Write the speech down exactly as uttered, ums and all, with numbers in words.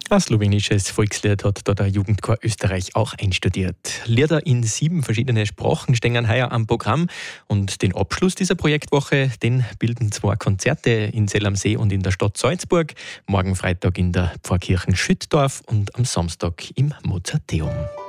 Ein slowenisches Volkslied hat da der Jugendchor Österreich auch einstudiert. Lieder in sieben verschiedene Sprachen stehen heuer am Programm. Und den Abschluss dieser Projektwoche, den bilden zwei Konzerte in Zell am See und in der Stadt Salzburg. Morgen Freitag in der Pfarrkirche Schüttdorf und am Samstag im Mozarteum.